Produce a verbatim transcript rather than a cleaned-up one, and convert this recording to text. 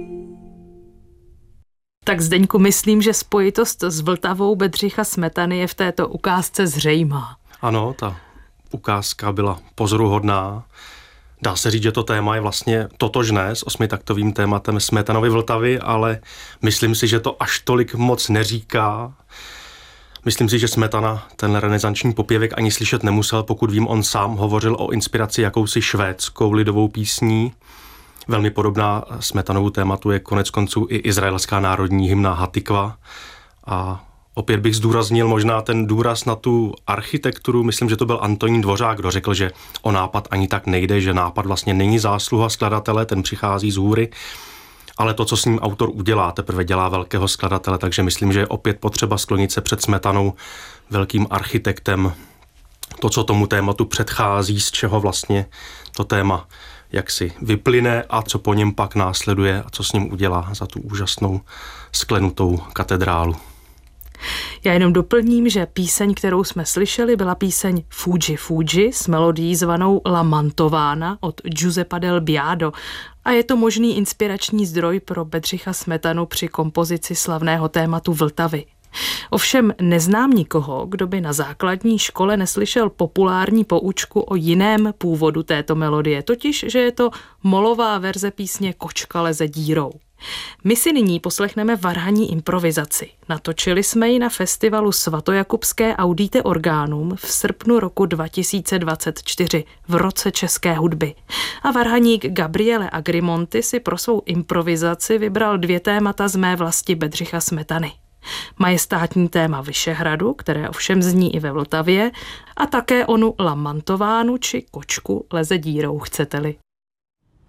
Tak Zdeňku, myslím, že spojitost s Vltavou Bedřicha Smetany je v této ukázce zřejmá. Ano, ta ukázka byla pozoruhodná. Dá se říct, že to téma je vlastně totožné s osmitaktovým tématem Smetanovy Vltavy, ale myslím si, že to až tolik moc neříká. Myslím si, že Smetana ten renesanční popěvek ani slyšet nemusel, pokud vím, on sám hovořil o inspiraci jakousi švédskou lidovou písní. Velmi podobná Smetanovu tématu je konec konců i izraelská národní hymna Hatikva. A opět bych zdůraznil možná ten důraz na tu architekturu. Myslím, že to byl Antonín Dvořák, kdo řekl, že o nápad ani tak nejde, že nápad vlastně není zásluha skladatele, ten přichází z hůry, ale to, co s ním autor udělá, teprve dělá velkého skladatele, takže myslím, že je opět potřeba sklonit se před Smetanou, velkým architektem, to, co tomu tématu předchází, z čeho vlastně to téma jak si vyplyne a co po něm pak následuje a co s ním udělá za tu úžasnou sklenutou katedrálu. Já jenom doplním, že píseň, kterou jsme slyšeli, byla píseň Fuji Fuji s melodií zvanou La Mantována od Giuseppa del Biado a je to možný inspirační zdroj pro Bedřicha Smetanu při kompozici slavného tématu Vltavy. Ovšem neznám nikoho, kdo by na základní škole neslyšel populární poučku o jiném původu této melodie, totiž, že je to molová verze písně Kočka leze dírou. My si nyní poslechneme varhaní improvizaci. Natočili jsme ji na festivalu Svatojakubské Audite Organum v srpnu roku dva tisíce dvacet čtyři v roce české hudby. A varhaník Gabriele Agrimonti si pro svou improvizaci vybral dvě témata z mé vlasti Bedřicha Smetany. Majestátní téma Vyšehradu, které ovšem zní i ve Vltavě, a také onu La Mantovánu či Kočku leze dírou, chcete-li.